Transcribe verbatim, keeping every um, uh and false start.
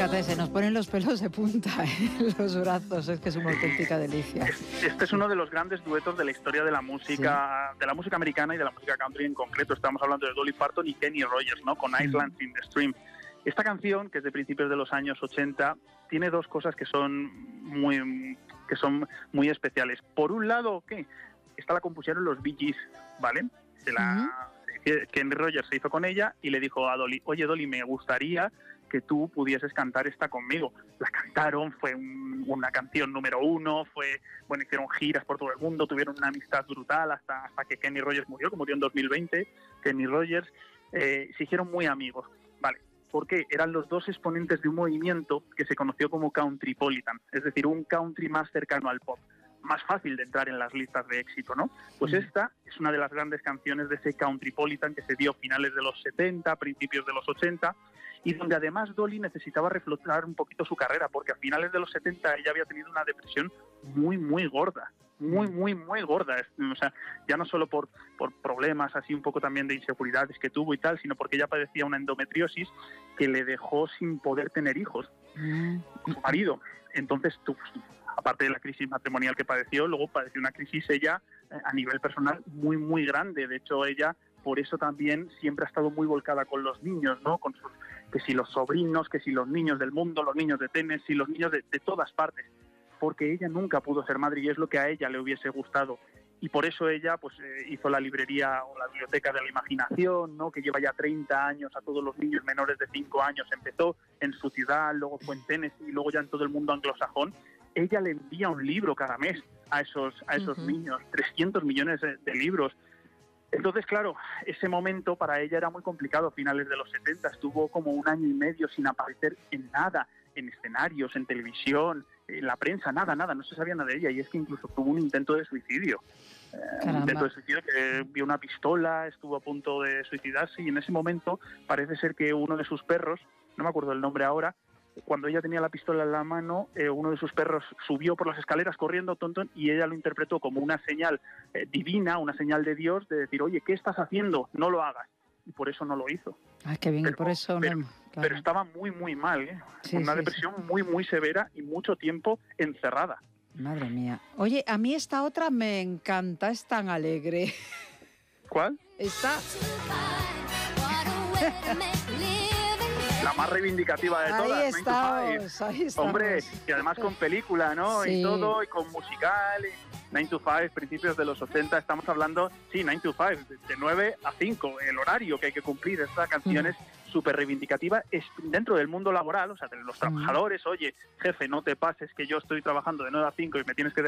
Fíjate, se nos ponen los pelos de punta en los brazos, es que es una auténtica delicia. Este es uno de los grandes duetos de la historia de la música, sí. de la música americana y de la música country en concreto. Estamos hablando de Dolly Parton y Kenny Rogers, ¿no? Con Islands in the Stream. Esta canción, que es de principios de los años ochenta, tiene dos cosas que son muy, que son muy especiales. Por un lado, ¿qué? Esta la compusieron los Bee Gees, ¿vale? Se la, uh-huh. Kenny Rogers se hizo con ella y le dijo a Dolly, oye Dolly, me gustaría que tú pudieses cantar esta conmigo. La cantaron, fue un, una canción número uno, fue bueno, hicieron giras por todo el mundo, tuvieron una amistad brutal hasta, hasta que Kenny Rogers murió, que murió en dos mil veinte. Kenny Rogers, eh, se hicieron muy amigos, ¿vale? Porque eran los dos exponentes de un movimiento que se conoció como countrypolitan, es decir, un country más cercano al pop, más fácil de entrar en las listas de éxito, ¿no? Pues mm. esta es una de las grandes canciones de ese countrypolitan que se dio a finales de los setenta, principios de los ochenta, y donde además Dolly necesitaba reflotar un poquito su carrera, porque a finales de los setenta ella había tenido una depresión muy, muy gorda, muy, muy, muy gorda. O sea, ya no solo por, por problemas así un poco también de inseguridades que tuvo y tal, sino porque ella padecía una endometriosis que le dejó sin poder tener hijos, mm. su marido. Entonces, tú, aparte de la crisis matrimonial que padeció, luego padeció una crisis ella eh, a nivel personal muy, muy grande. De hecho, ella por eso también siempre ha estado muy volcada con los niños, ¿no? Con sus, que si los sobrinos, que si los niños del mundo, los niños de Tennessee, los niños de, de todas partes, porque ella nunca pudo ser madre y es lo que a ella le hubiese gustado. Y por eso ella pues eh, hizo la librería o la biblioteca de la imaginación, ¿no? Que lleva ya treinta años a todos los niños menores de cinco años. Empezó en su ciudad, luego fue en Tennessee y luego ya en todo el mundo anglosajón. Ella le envía un libro cada mes a esos, a esos uh-huh. niños, trescientos millones de, de libros. Entonces, claro, ese momento para ella era muy complicado. A finales de los setenta estuvo como un año y medio sin aparecer en nada, en escenarios, en televisión, en la prensa, nada, nada, no se sabía nada de ella. Y es que incluso tuvo un intento de suicidio. Eh, un intento de suicidio que vio una pistola, estuvo a punto de suicidarse y en ese momento parece ser que uno de sus perros, no me acuerdo el nombre ahora, cuando ella tenía la pistola en la mano, eh, uno de sus perros subió por las escaleras corriendo, tontón, y ella lo interpretó como una señal eh, divina, una señal de Dios, de decir, oye, ¿qué estás haciendo? No lo hagas. Y por eso no lo hizo. Ah, qué bien, pero, por eso pero, no. Claro. Pero estaba muy, muy mal, ¿eh? Sí, Una sí, depresión sí. muy, muy severa y mucho tiempo encerrada. Madre mía. Oye, a mí esta otra me encanta, es tan alegre. ¿Cuál? Esta... La más reivindicativa de ahí todas, estamos, ahí estamos. Hombre, y además con película, ¿no? Sí. Y todo, y con musical, nine to five, principios de los ochenta, estamos hablando, sí, nine to five, de nueve a cinco, el horario que hay que cumplir. Esta canción mm. es súper reivindicativa, es dentro del mundo laboral, o sea, de los trabajadores, mm. oye, jefe, no te pases que yo estoy trabajando de nueve a cinco y me tienes que